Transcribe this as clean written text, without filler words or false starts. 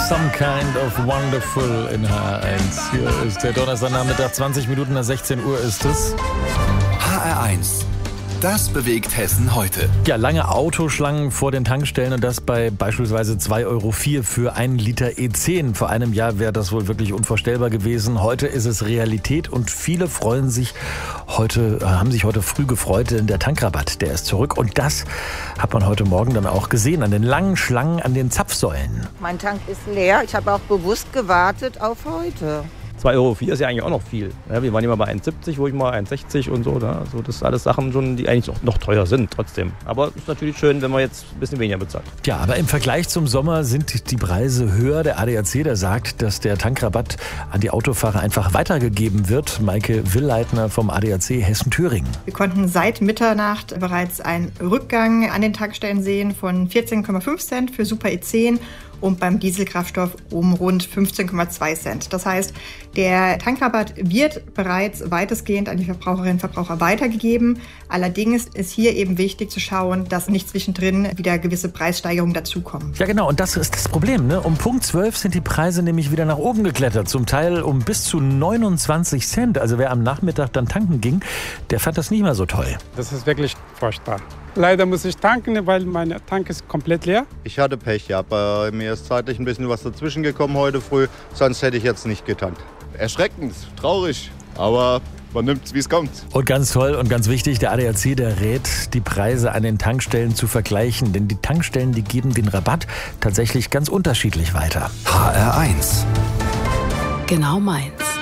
Some Kind of Wonderful in HR1. Hier ist der Donnerstagnachmittag, 20 Minuten nach 16 Uhr ist es. HR1. Das bewegt Hessen heute. Ja, lange Autoschlangen vor den Tankstellen und das bei beispielsweise 2,04 € für 1 Liter E10. Vor einem Jahr wäre das wohl wirklich unvorstellbar gewesen. Heute ist es Realität und viele haben sich heute früh gefreut, denn der Tankrabatt, der ist zurück. Und das hat man heute Morgen dann auch gesehen an den langen Schlangen an den Zapfsäulen. Mein Tank ist leer. Ich habe auch bewusst gewartet auf heute. 2,04 € ist ja eigentlich auch noch viel. Wir waren immer bei 1,70, wo ich mal 1,60 und so. Also das sind alles Sachen schon, die eigentlich noch teuer sind trotzdem. Aber es ist natürlich schön, wenn man jetzt ein bisschen weniger bezahlt. Ja, aber im Vergleich zum Sommer sind die Preise höher. Der ADAC, der sagt, dass der Tankrabatt an die Autofahrer einfach weitergegeben wird. Maike Willleitner vom ADAC Hessen-Thüringen. Wir konnten seit Mitternacht bereits einen Rückgang an den Tankstellen sehen von 14,5 Cent für Super E10 und beim Dieselkraftstoff um rund 15,2 Cent. Das heißt, der Tankrabatt wird bereits weitestgehend an die Verbraucherinnen und Verbraucher weitergegeben. Allerdings ist hier eben wichtig zu schauen, dass nicht zwischendrin wieder gewisse Preissteigerungen dazukommen. Ja genau, und das ist das Problem, ne? Um Punkt 12 sind die Preise nämlich wieder nach oben geklettert. Zum Teil um bis zu 29 Cent. Also wer am Nachmittag dann tanken ging, der fand das nicht mehr so toll. Das ist wirklich furchtbar. Leider muss ich tanken, weil mein Tank ist komplett leer. Ich hatte Pech, ja. Bei mir ist zeitlich ein bisschen was dazwischen gekommen heute früh. Sonst hätte ich jetzt nicht getankt. Erschreckend, traurig, aber man nimmt es, wie es kommt. Und ganz toll und ganz wichtig, der ADAC, der rät, die Preise an den Tankstellen zu vergleichen. Denn die Tankstellen, die geben den Rabatt tatsächlich ganz unterschiedlich weiter. HR1. Genau meins.